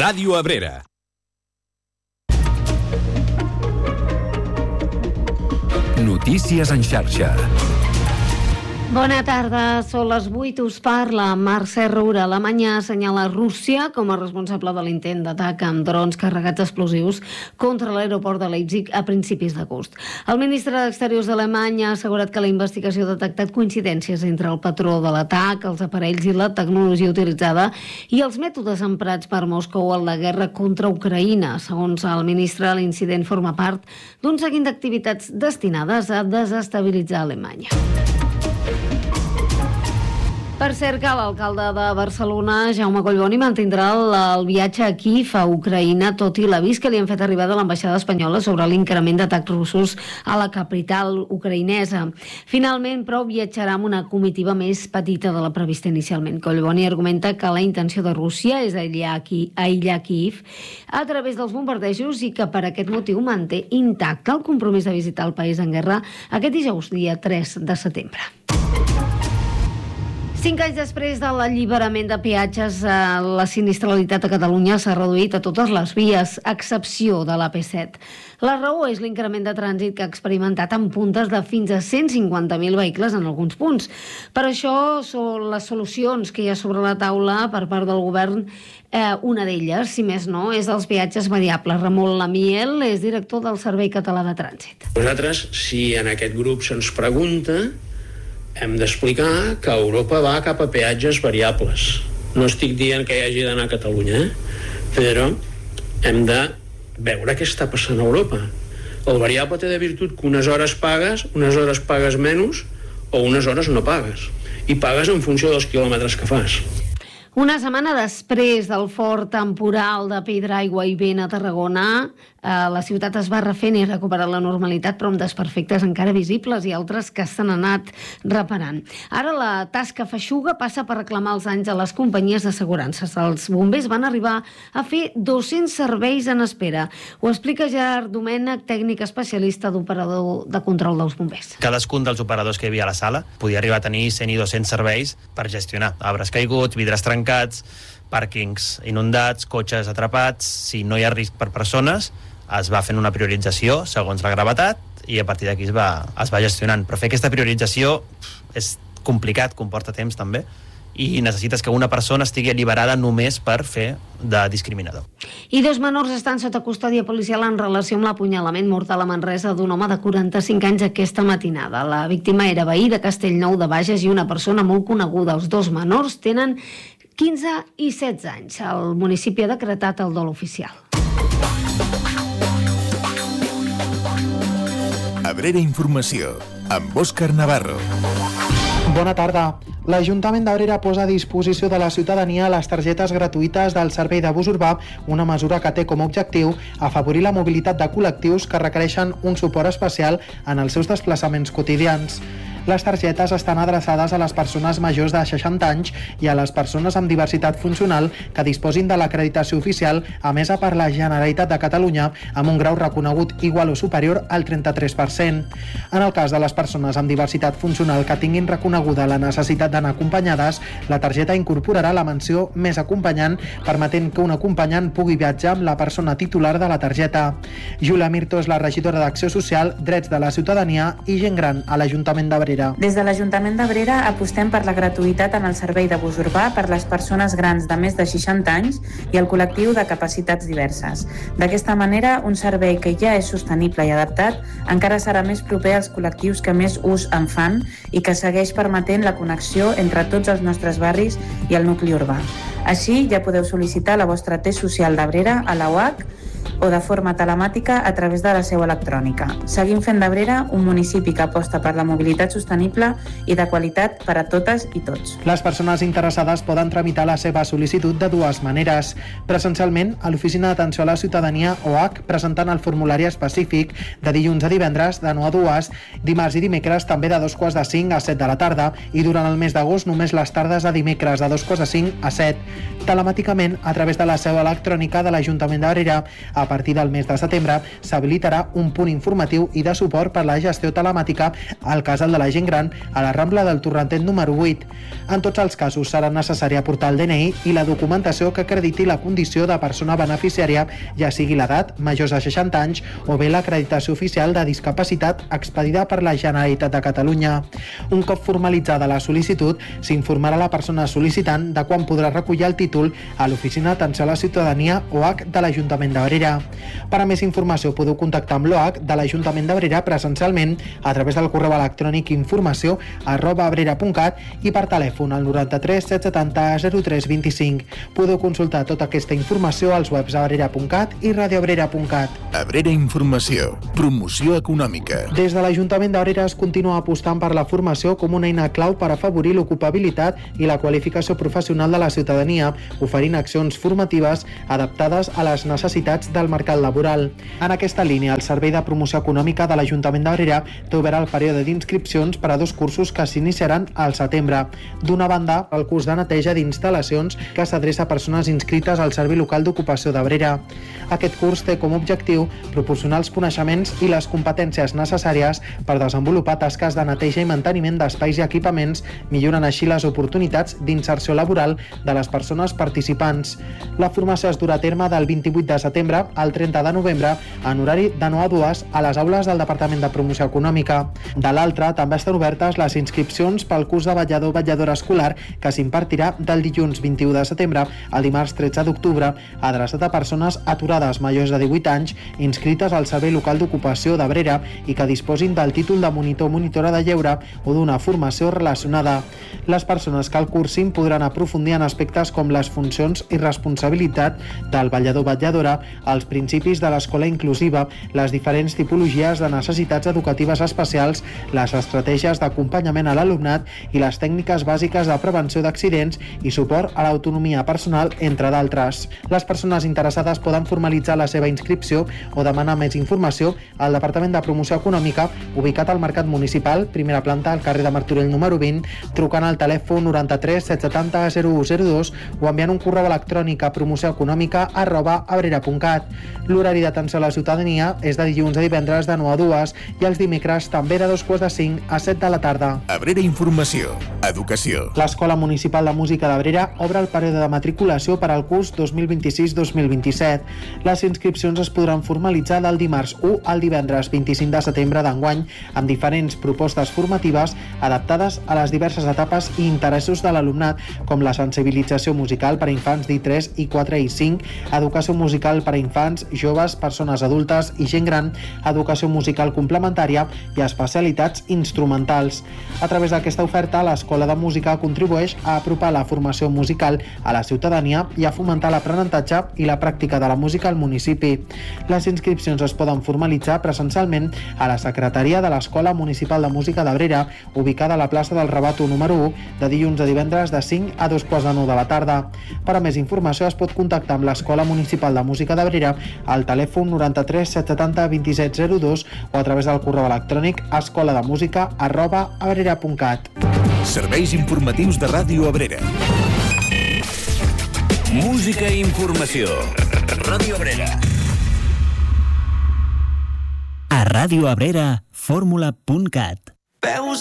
Ràdio Abrera. Notícies en xarxa. Bona tarda, són les 8, us parla Mercè Roura. Alemanya assenyala Rússia com a responsable de l'intent d'atac amb drons carregats explosius contra l'aeroport de Leipzig a principis d'agost. El ministre d'Exteriors d'Alemany ha assegurat que la investigació ha detectat coincidències entre el patró de l'atac, els aparells i la tecnologia utilitzada i els mètodes emprats per Moscou en la guerra contra Ucraïna. Segons el ministre, l'incident forma part d'un seguit d'activitats destinades a desestabilitzar Alemanya. Per cert, que l'alcalde de Barcelona, Jaume Collboni, mantindrà el viatge a Kíev, a Ucraïna, tot i l'avís que li han fet arribar de l'ambaixada espanyola sobre l'increment d'atacs russos a la capital ucraïnesa. Finalment, però, viatjarà amb una comitiva més petita de la prevista inicialment. Collboni argumenta que la intenció de Rússia és aïllar Kíev a través dels bombardejos i que per aquest motiu manté intacte el compromís de visitar el país en guerra aquest dijous, dia 3 de setembre. 5 anys després de l'alliberament de peatges, la sinistralitat a Catalunya s'ha reduït a totes les vies, a excepció de l'AP7. La raó és l'increment de trànsit que ha experimentat en puntes de fins a 150.000 vehicles en alguns punts. Per això són les solucions que hi ha sobre la taula per part del govern. Una d'elles, si més no, és els peatges variables. Ramon Lamiel és director del Servei Català de Trànsit. Nosaltres, si en aquest grup se'ns pregunta, hem d'explicar que Europa va cap a peatges variables. No estic dient que hi hagi d'anar a Catalunya, però hem de veure què està passant a Europa. El variable té de virtut que unes hores pagues menys, o unes hores no pagues. I pagues en funció dels quilòmetres que fas. Una setmana després del fort temporal de pedra, aigua i vent a Tarragona, la ciutat es va refent i recuperar la normalitat, però amb desperfectes encara visibles i altres que s'han anat reparant. Ara la tasca feixuga passa per reclamar els anys a les companyies d'assegurances. Els bombers van arribar a fer 200 serveis en espera. Ho explica Gerard Domènech, tècnic especialista d'operador de control dels bombers. Cadascun dels operadors que hi havia a la sala podia arribar a tenir 100 i 200 serveis per gestionar arbres caiguts, vidres trencats, pàrquings inundats, cotxes atrapats. Si no hi ha risc per persones, es va fent una priorització segons la gravetat i a partir d'aquí es va gestionant. Però fer aquesta priorització és complicat, comporta temps també, i necessites que una persona estigui alliberada només per fer de discriminador. I 2 menors estan sota custòdia policial en relació amb l'apunyalament mortal a Manresa d'un home de 45 anys aquesta matinada. La víctima era veí de Castellnou de Bages i una persona molt coneguda. Els 2 menors tenen 15 i 16 anys. El municipi ha decretat el dol oficial. Abrera Informació, amb Òscar Navarro. Bona tarda. L'Ajuntament d'Abrera posa a disposició de la ciutadania les targetes gratuïtes del servei de bus urbà, una mesura que té com a objectiu afavorir la mobilitat de col·lectius que requereixen un suport especial en els seus desplaçaments quotidians. Les targetes estan adreçades a les persones majors de 60 anys i a les persones amb diversitat funcional que disposin de l'acreditació oficial emesa per la Generalitat de Catalunya amb un grau reconegut igual o superior al 33%. En el cas de les persones amb diversitat funcional que tinguin reconeguda la necessitat d'anar acompanyades, la targeta incorporarà la menció més acompanyant, permetent que un acompanyant pugui viatjar amb la persona titular de la targeta. Júlia Mirto és la regidora d'Acció Social, Drets de la Ciutadania i Gent Gran a l'Ajuntament d'Abrera. Des de l'Ajuntament d'Abrera apostem per la gratuïtat en el servei de bus urbà per les persones grans de més de 60 anys i el col·lectiu de capacitats diverses. D'aquesta manera, un servei que ja és sostenible i adaptat encara serà més proper als col·lectius que més ús en fan i que segueix permetent la connexió entre tots els nostres barris i el nucli urbà. Així, ja podeu sol·licitar la vostra T social d'Abrera a la UAC o de forma telemàtica a través de la seu electrònica. Seguim fent d'Abrera un municipi que aposta per la mobilitat sostenible i de qualitat per a totes i tots. Les persones interessades poden tramitar la seva sol·licitud de 2 maneres. Presencialment, a l'Oficina d'Atenció a la Ciutadania, OAC, presentant el formulari específic de dilluns a divendres de 9 a 2, dimarts i dimecres també de 2:45 a 7 de la tarda i durant el mes d'agost només les tardes a dimecres de 2:45 a 7. Telemàticament, a través de la seu electrònica de l'Ajuntament d'Abrera, a partir del mes de setembre s'habilitarà un punt informatiu i de suport per la gestió telemàtica al casal de la gent gran a la Rambla del Torrentet número 8. En tots els casos serà necessari aportar el DNI i la documentació que acrediti la condició de persona beneficiària, ja sigui l'edat, majors de 60 anys, o bé l'acreditació oficial de discapacitat expedida per la Generalitat de Catalunya. Un cop formalitzada la sol·licitud, s'informarà la persona sol·licitant de quan podrà recollir el títol a l'Oficina d'Atenció a la Ciutadania OAC de l'Ajuntament d'Abrera. Per a més informació podeu contactar amb l'OAC de l'Ajuntament d'Abrera presencialment a través del correu electrònic informació@abrera.cat i per telèfon al 93 770 03 25. Podeu consultar tota aquesta informació als webs abrera.cat i radioabrera.cat. Abrera Informació. Promoció econòmica. Des de l'Ajuntament d'Abrera es continua apostant per la formació com una eina clau per afavorir l'ocupabilitat i la qualificació professional de la ciutadania, oferint accions formatives adaptades a les necessitats del mercat laboral. En aquesta línia, el Servei de Promoció Econòmica de l'Ajuntament d'Abrera té obert el període d'inscripcions per a 2 cursos que s'iniciaran al setembre. D'una banda, el curs de neteja d'instal·lacions que s'adreça a persones inscrites al Servei Local d'Ocupació d'Abrera. Aquest curs té com a objectiu proporcionar els coneixements i les competències necessàries per desenvolupar tasques de neteja i manteniment d'espais i equipaments, millorant així les oportunitats d'inserció laboral de les persones participants. La formació es durà a terme del 28 de setembre al 30 de novembre en horari de 9 a 2 a les aules del Departament de Promoció Econòmica. De l'altra, també estan obertes les inscripcions pel curs de vetllador o vetlladora escolar que s'impartirà del dilluns 21 de setembre al dimarts 13 d'octubre, adreçat a persones aturades majors de 18 anys inscrites al Servei Local d'Ocupació d'Abrera i que disposin del títol de monitor o monitora de lleure o d'una formació relacionada. Les persones que el cursin podran aprofundir en aspectes com les funcions i responsabilitat del vetllador o vetlladora, els principis de l'escola inclusiva, les diferents tipologies de necessitats educatives especials, les estratègies d'acompanyament a l'alumnat i les tècniques bàsiques de prevenció d'accidents i suport a l'autonomia personal, entre d'altres. Les persones interessades poden formalitzar la seva inscripció o demanar més informació al Departament de Promoció Econòmica, ubicat al Mercat Municipal, primera planta, al carrer de Martorell número 20, trucant al telèfon 93 770 0102 o enviant un correu electrònic a promocióeconòmica@abrera.cat. L'horari d'atenció a la ciutadania és de dilluns a divendres de 9 a 2 i els dimecres també de 2:45 a 7 de la tarda. Abrera Informació. Educació. L'Escola Municipal de Música d'Abrera obre el període de matriculació per al curs 2026-2027. Les inscripcions es podran formalitzar del dimarts 1 al divendres 25 de setembre d'enguany amb diferents propostes formatives adaptades a les diverses etapes i interessos de l'alumnat, com la sensibilització musical per a infants d'I3, I4 i 5, educació musical per a infants, joves, persones adultes i gent gran, educació musical complementària i especialitats instrumentals. A través d'aquesta oferta, l'Escola de Música contribueix a apropar la formació musical a la ciutadania i a fomentar l'aprenentatge i la pràctica de la música al municipi. Les inscripcions es poden formalitzar presencialment a la secretaria de l'Escola Municipal de Música d'Abrera, ubicada a la plaça del Rabato número 1, de dilluns a divendres de 5 a 2:45 de la tarda. Per a més informació es pot contactar amb l'Escola Municipal de Música d'Abrera al telèfon 93 770 2702 o a través del correu electrònic escolademusica@abrera.cat. Serveis informatius de Ràdio Abrera. Música i informació. Ràdio Abrera. A Ràdio Abrera, fórmula.cat. Veus